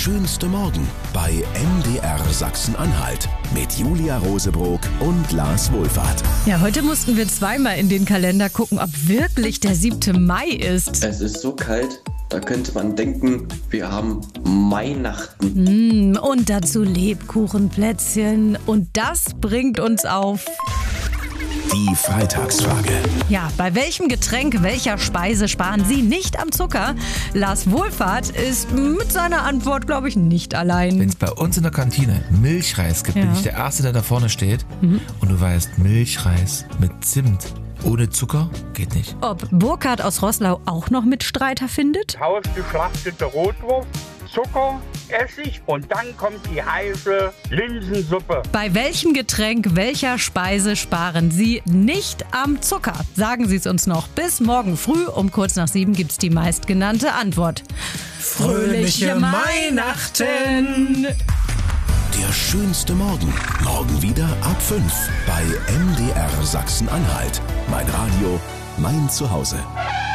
schönste Morgen bei MDR Sachsen-Anhalt mit Julia Rosebrock und Lars Wohlfahrt. Ja, heute mussten wir zweimal in den Kalender gucken, ob wirklich der 7. Mai ist. Es ist so kalt, da könnte man denken, wir haben Weihnachten. Und dazu Lebkuchenplätzchen. Und das bringt uns auf... Die Freitagsfrage. Ja, bei welchem Getränk, welcher Speise sparen Sie nicht am Zucker? Lars Wohlfahrt ist mit seiner Antwort, glaube ich, nicht allein. Wenn es bei uns in der Kantine Milchreis gibt, bin ich der Erste, der da vorne steht. Und du weißt, Milchreis mit Zimt ohne Zucker geht nicht. Ob Burkhard aus Roßlau auch noch Mitstreiter findet? Hausgeschlachtete Rotwurst, Zucker, Essig und dann kommt die heiße Linsensuppe. Bei welchem Getränk, welcher Speise sparen Sie nicht am Zucker? Sagen Sie es uns noch. Bis morgen früh um kurz nach 7 gibt's die meistgenannte Antwort. Fröhliche Weihnachten! Der schönste Morgen. Morgen wieder ab 5 bei MDR Sachsen-Anhalt. Mein Radio, mein Zuhause.